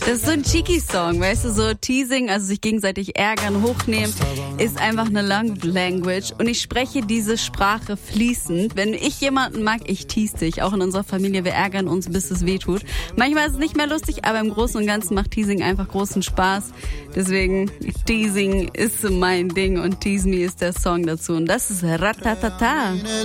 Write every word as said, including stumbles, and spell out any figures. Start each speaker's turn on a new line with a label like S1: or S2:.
S1: Das ist so ein Cheeky-Song, weißt du, so Teasing, also sich gegenseitig ärgern, hochnehmen, ist einfach eine Love Language und ich spreche diese Sprache fließend. Wenn ich jemanden mag, ich tease dich, auch in unserer Familie, wir ärgern uns, bis es weh tut. Manchmal ist es nicht mehr lustig, aber im Großen und Ganzen macht Teasing einfach großen Spaß. Deswegen, Teasing ist mein Ding und Tease Me ist der Song dazu und das ist Ratatata.